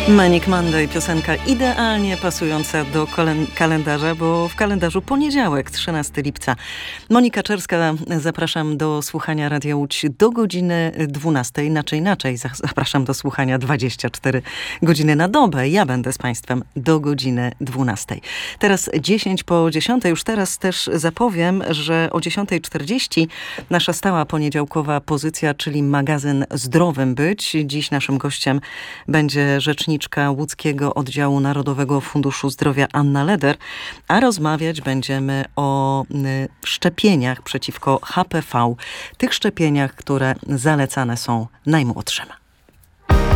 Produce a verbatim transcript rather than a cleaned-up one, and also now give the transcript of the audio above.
Manic Monday, piosenka idealnie pasująca do kalendarza, bo w kalendarzu poniedziałek, trzynastego lipca. Monika Czerska, zapraszam do słuchania Radia Łódź do godziny dwunastej, inaczej inaczej, zapraszam do słuchania dwadzieścia cztery godziny na dobę. Ja będę z Państwem do godziny dwunastej. Teraz dziesięć po dziesiątej, już teraz też zapowiem, że o dziesiąta czterdzieści nasza stała poniedziałkowa pozycja, czyli magazyn Zdrowym Być. Dziś naszym gościem będzie rzeczniczka łódzkiego oddziału Narodowego Funduszu Zdrowia Anna Leder, a rozmawiać będziemy o szczepieniach przeciwko H P V, tych szczepieniach, które zalecane są najmłodszym.